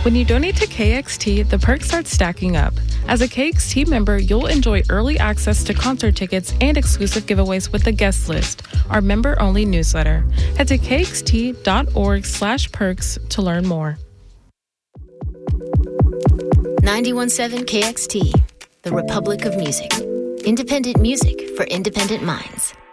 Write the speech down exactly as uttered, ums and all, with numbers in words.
When you donate to K X T, the perks start stacking up. As a K X T member, you'll enjoy early access to concert tickets and exclusive giveaways with the guest list, our member-only newsletter. Head to kxt.org slash perks to learn more. ninety-one point seven K X T, the Republic of Music. Independent music for independent minds.